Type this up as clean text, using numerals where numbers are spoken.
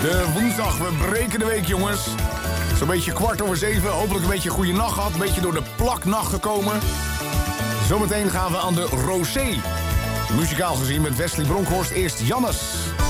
De woensdag, we breken de week, jongens. Zo'n beetje 6:15, hopelijk een beetje een goede nacht gehad. Een beetje door de plaknacht gekomen. Zometeen gaan we aan de Rosé. Muzikaal gezien met Wesley Bronkhorst. Eerst Jannes.